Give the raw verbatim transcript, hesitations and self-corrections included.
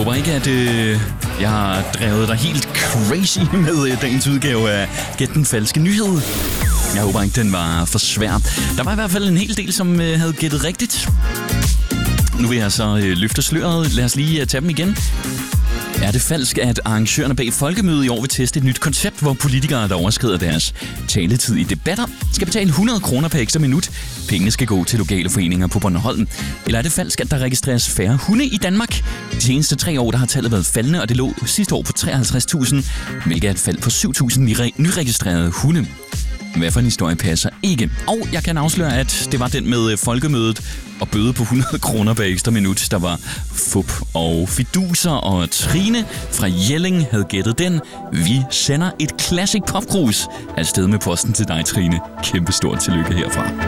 håber ikke, at øh, jeg har drevet dig helt crazy med øh, dagens udgave af Gæt den falske nyhed. Jeg håber ikke, den var for svær. Der var i hvert fald en hel del, som øh, havde gættet rigtigt. Nu vil jeg så øh, løfte sløret. Lad os lige øh, tage dem igen. Er det falsk, at arrangørerne bag Folkemødet i år vil teste et nyt koncept, hvor politikere, der overskrider deres taletid i debatter, skal betale hundrede kroner per ekstra minut? Pengene skal gå til lokale foreninger på Bornholm. Eller er det falsk, at der registreres færre hunde i Danmark? De seneste tre år der har tallet været faldende, og det lå sidste år på treoghalvtreds tusind, hvilket er et fald på syv tusind nyregistrerede hunde. Hvad for en historie passer ikke? Og jeg kan afsløre, at det var den med Folkemødet og bøde på hundrede kroner per ekstra minut. Der var fup og fiduser, og Trine fra Jelling havde gættet den. Vi sender et classic popkrus afsted med posten til dig, Trine. Kæmpe stort tillykke herfra.